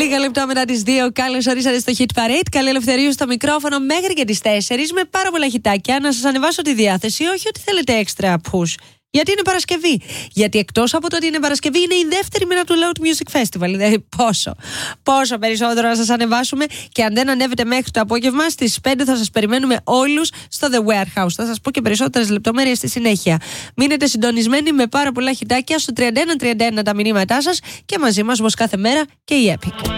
Λίγα λεπτά μετά τις 2, καλώς ορίσατε στο Hit Parade. Καλή Ελευθερίου στο μικρόφωνο μέχρι και τις 4 με πάρα πολλά χιτάκια. Να σας ανεβάσω τη διάθεση, όχι ότι θέλετε έξτρα push. Γιατί είναι Παρασκευή. Γιατί εκτός από το ότι είναι Παρασκευή, είναι η δεύτερη μέρα του Loud Music Festival. Δηλαδή, πόσο περισσότερο να σας ανεβάσουμε. Και αν δεν ανέβετε μέχρι το απόγευμα, στις 5 θα σας περιμένουμε όλους στο The Warehouse. Θα σας πω και περισσότερες λεπτομέρειες στη συνέχεια. Μείνετε συντονισμένοι με πάρα πολλά χιτάκια στο 3131 τα μηνύματά σας και μαζί μας όπως κάθε μέρα και η Epic.